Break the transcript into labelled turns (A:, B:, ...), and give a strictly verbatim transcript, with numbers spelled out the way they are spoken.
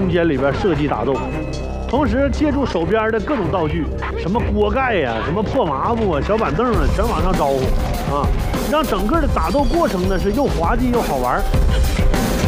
A: 空间里边设计打斗，同时借助手边的各种道具，什么锅盖呀、什么破抹布啊、小板凳啊，全往上招呼啊，让整个的打斗过程呢是又滑稽又好玩。